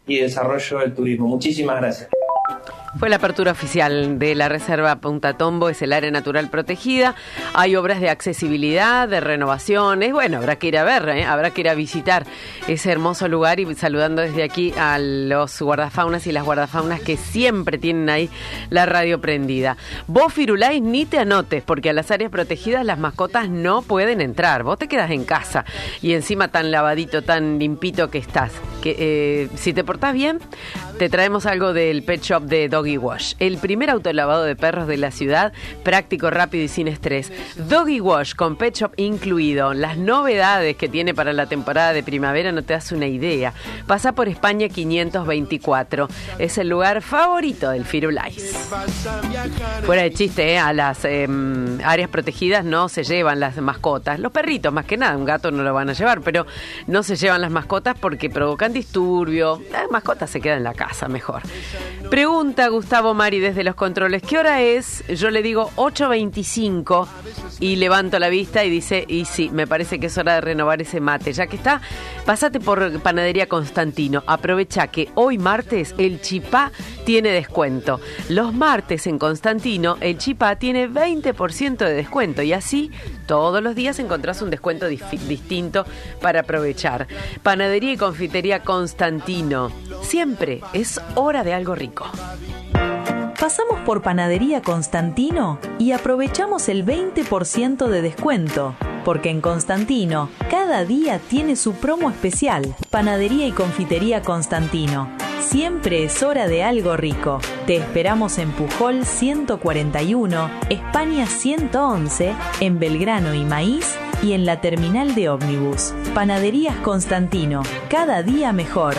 y desarrollo del turismo. Muchísimas gracias. Fue la apertura oficial de la Reserva Punta Tombo, es el área natural protegida. Hay obras de accesibilidad, de renovaciones. Bueno, habrá que ir a ver, habrá que ir a visitar ese hermoso lugar y saludando desde aquí a los guardafaunas y las guardafaunas que siempre tienen ahí la radio prendida. Vos, Firulais, ni te anotes, porque a las áreas protegidas las mascotas no pueden entrar. Vos te quedas en casa y encima tan lavadito, tan limpito que estás. Que si te portás bien, te traemos algo del Pet Shop de Doggy Wash, el primer autolavado de perros de la ciudad, práctico, rápido y sin estrés. Doggy Wash con Pet Shop incluido. Las novedades que tiene para la temporada de primavera no te das una idea. Pasa por España 524. Es el lugar favorito del Firulais. Fuera de chiste, a las áreas protegidas no se llevan las mascotas. Los perritos, más que nada, un gato no lo van a llevar, pero no se llevan las mascotas porque provocan disturbio. Las mascotas se quedan en la casa mejor. Pregunta Gustavo Mari desde los controles, ¿qué hora es? Yo le digo 8:25 y levanto la vista y dice, y sí, me parece que es hora de renovar ese mate. Ya que está, pásate por Panadería Constantino. Aprovecha que hoy martes el chipá tiene descuento. Los martes en Constantino el chipá tiene 20% de descuento y así todos los días encontrás un descuento distinto para aprovechar. Panadería y Confitería Constantino. Siempre es hora de algo rico. Pasamos por Panadería Constantino y aprovechamos el 20% de descuento, porque en Constantino cada día tiene su promo especial. Panadería y Confitería Constantino. Siempre es hora de algo rico. Te esperamos en Pujol 141, España 111, en Belgrano y Maíz y en la terminal de ómnibus. Panaderías Constantino. Cada día mejor.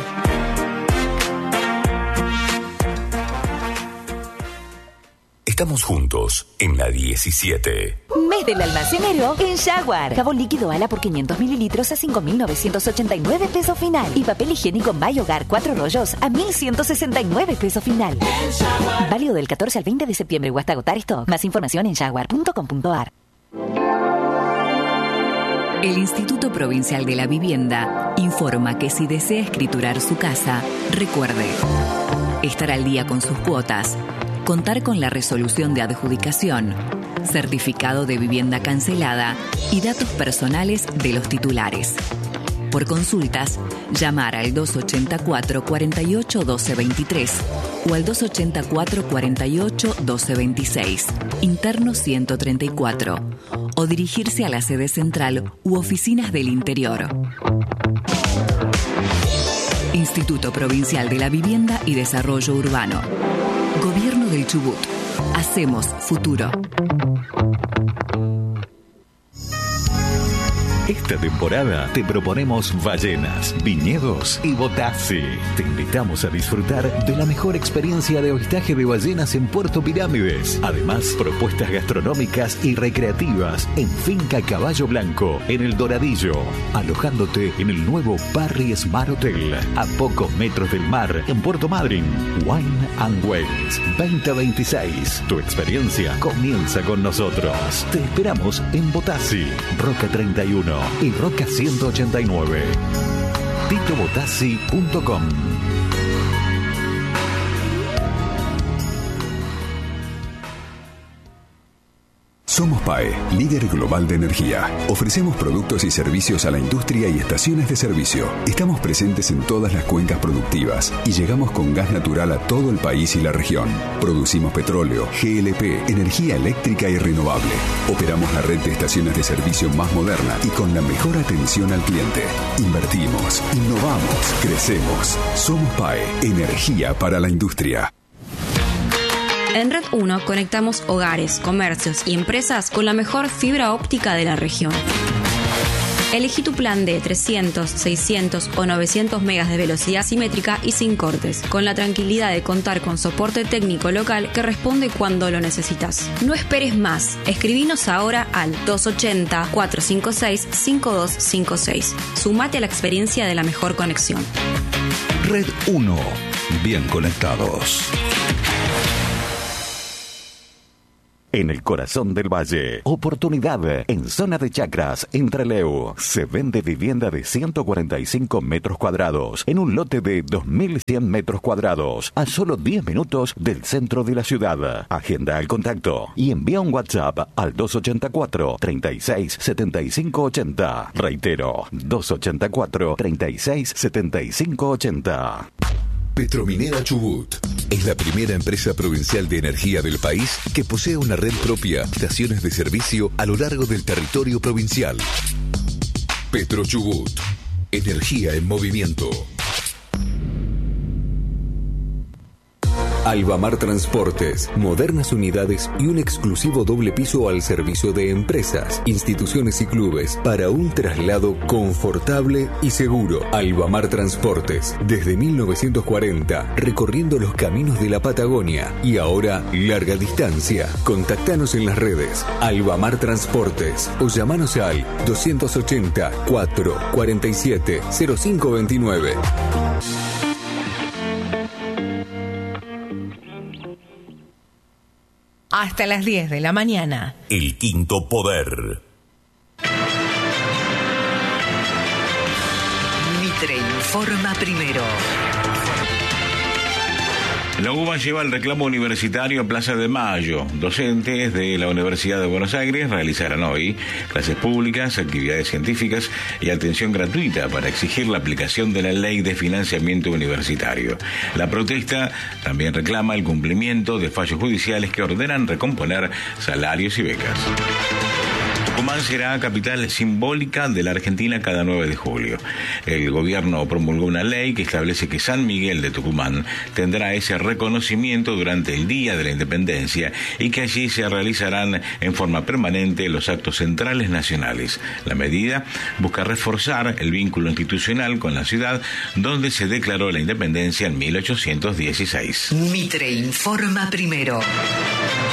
Estamos juntos en la 17. Mes del almacenero en Jaguar. Jabón líquido Ala por 500 mililitros a 5.989 pesos final. Y papel higiénico May Hogar 4 rollos a 1.169 pesos final. Válido del 14 al 20 de septiembre o hasta agotar stock. Más información en jaguar.com.ar. El Instituto Provincial de la Vivienda informa que si desea escriturar su casa, recuerde estar al día con sus cuotas, contar con la resolución de adjudicación, certificado de vivienda cancelada y datos personales de los titulares. Por consultas, llamar al 284 48 12 23 o al 284 48 12 26, interno 134, o dirigirse a la sede central u oficinas del interior. Instituto Provincial de la Vivienda y Desarrollo Urbano. Gobierno del Chubut. Hacemos futuro. Esta temporada te proponemos ballenas, viñedos y Botassi. Te invitamos a disfrutar de la mejor experiencia de avistaje de ballenas en Puerto Pirámides. Además, propuestas gastronómicas y recreativas en Finca Caballo Blanco, en El Doradillo. Alojándote en el nuevo Parry Smart Hotel, a pocos metros del mar, en Puerto Madryn. Wine and Wales 2026. Tu experiencia comienza con nosotros. Te esperamos en Botassi, Roca 31 y Roca 189. titobotassi.com. Somos PAE, líder global de energía. Ofrecemos productos y servicios a la industria y estaciones de servicio. Estamos presentes en todas las cuencas productivas y llegamos con gas natural a todo el país y la región. Producimos petróleo, GLP, energía eléctrica y renovable. Operamos la red de estaciones de servicio más moderna y con la mejor atención al cliente. Invertimos, innovamos, crecemos. Somos PAE, energía para la industria. En Red 1 conectamos hogares, comercios y empresas con la mejor fibra óptica de la región. Elegí tu plan de 300, 600 o 900 megas de velocidad simétrica y sin cortes, con la tranquilidad de contar con soporte técnico local que responde cuando lo necesitas. No esperes más. Escribinos ahora al 280-456-5256. Sumate a la experiencia de la mejor conexión. Red 1. Bien conectados. en el corazón del valle. Oportunidad en zona de Chacras, en Trelew. Se vende vivienda de 145 metros cuadrados en un lote de 2.100 metros cuadrados a solo 10 minutos del centro de la ciudad. Agenda el contacto y envía un WhatsApp al 284 36 75 80. Reitero, 284 36 75 80. Petrominera Chubut es la primera empresa provincial de energía del país que posee una red propia de estaciones de servicio a lo largo del territorio provincial. Petro Chubut, energía en movimiento. Albamar Transportes, modernas unidades y un exclusivo doble piso al servicio de empresas, instituciones y clubes para un traslado confortable y seguro. Albamar Transportes, desde 1940, recorriendo los caminos de la Patagonia y ahora larga distancia. Contactanos en las redes Albamar Transportes o llamanos al 280 447 0529. Hasta las 10 de la mañana. El Quinto Poder. Mitre informa primero. La UBA lleva el reclamo universitario a Plaza de Mayo. Docentes de la Universidad de Buenos Aires realizarán hoy clases públicas, actividades científicas y atención gratuita para exigir la aplicación de la Ley de Financiamiento Universitario. La protesta también reclama el cumplimiento de fallos judiciales que ordenan recomponer salarios y becas. Tucumán será capital simbólica de la Argentina cada 9 de julio. El gobierno promulgó una ley que establece que San Miguel de Tucumán tendrá ese reconocimiento durante el Día de la Independencia y que allí se realizarán en forma permanente los actos centrales nacionales. La medida busca reforzar el vínculo institucional con la ciudad donde se declaró la independencia en 1816. Mitre informa primero.